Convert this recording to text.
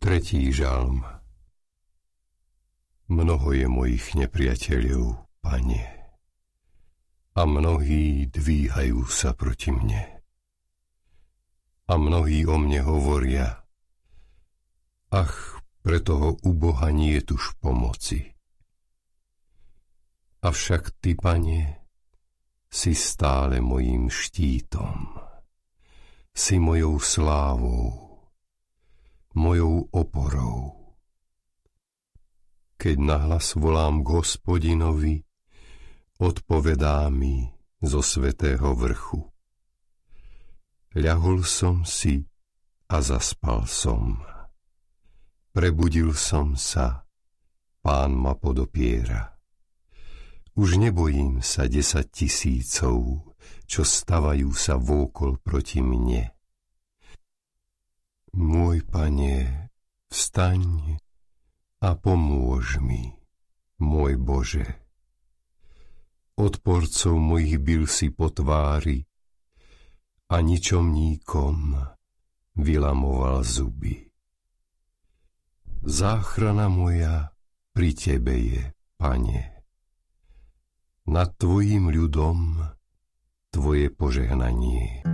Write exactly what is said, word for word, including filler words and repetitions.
Tretí žalm. Mnoho je mojich nepriateľov, Pane, a mnohí dvíhajú sa proti mne. A mnohí o mne hovoria: ach, pre toho uboha nie je tuž pomoci. Avšak Ty, Pane, si stále mojím štítom, si mojou slávou, mojou oporou. Keď nahlas volám k Hospodinovi, odpovedá mi zo svätého vrchu. Ľahol som si a zaspal som. Prebudil som sa, Pán ma podopiera. Už nebojím sa desať tisícov, čo stavajú sa vôkol proti mne. Môj Pane, vstaň a pomôž mi, môj Bože. Odporcov mojich bil si po tvári a ničomníkom vylamoval zuby. Záchrana moja pri Tebe je, Pane. Nad Tvojím ľudom Tvoje požehnanie.